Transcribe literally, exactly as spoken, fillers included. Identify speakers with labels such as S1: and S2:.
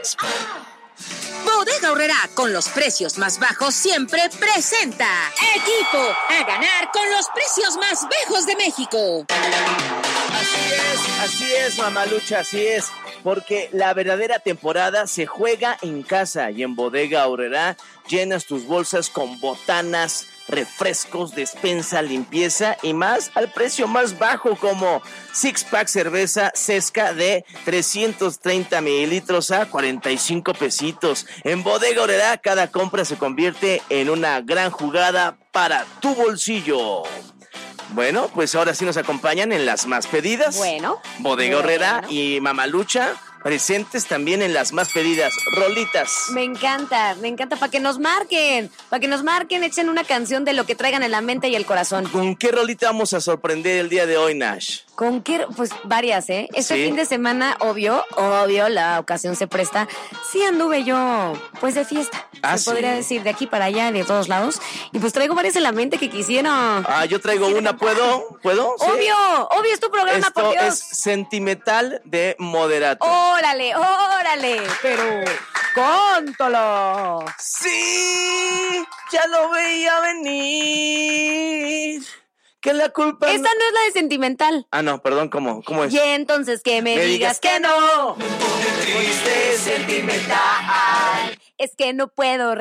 S1: Bodega Aurrerá, con los precios más bajos, siempre presenta Equipo a ganar con los precios más bajos de México.
S2: Así es, así es, mamalucha, así es. Porque la verdadera temporada se juega en casa y en Bodega Aurrerá llenas tus bolsas con botanas, refrescos, despensa, limpieza y más al precio más bajo, como six pack cerveza Sesca de trescientos treinta mililitros a cuarenta y cinco pesitos. En Bodega Aurrerá cada compra se convierte en una gran jugada para tu bolsillo. Bueno, pues ahora sí nos acompañan en las más pedidas.
S3: Bueno.
S2: Bodega
S3: bueno.
S2: Aurrerá y Mamalucha presentes también en las más pedidas. Rolitas.
S3: Me encanta, me encanta, para que nos marquen, para que nos marquen, echen una canción de lo que traigan en la mente y el corazón.
S2: ¿Con qué rolita vamos a sorprender el día de hoy, Nash?
S3: ¿Con qué? Pues varias, ¿eh? Este
S2: ¿Sí?
S3: fin de semana, obvio, obvio, la ocasión se presta. Sí anduve yo, pues, de fiesta.
S2: Ah,
S3: se
S2: ¿sí?
S3: podría decir, de aquí para allá, de todos lados. Y pues traigo varias en la mente que quisiera.
S2: Ah, yo traigo una, ¿puedo? ¿Puedo? ¿Sí?
S3: Obvio, obvio, es tu programa,
S2: Esto
S3: por Dios.
S2: es Sentimental de Moderato.
S3: Órale, órale, pero cántalo.
S2: Sí, ya lo veía venir. Que la culpa...
S3: Esta no es la de Sentimental.
S2: Ah, no, perdón, ¿cómo? ¿Cómo es?
S3: Y entonces que me,
S2: Me
S3: digas,
S2: digas
S3: que
S2: que
S3: no.
S2: Triste, sentimental.
S3: Es que no puedo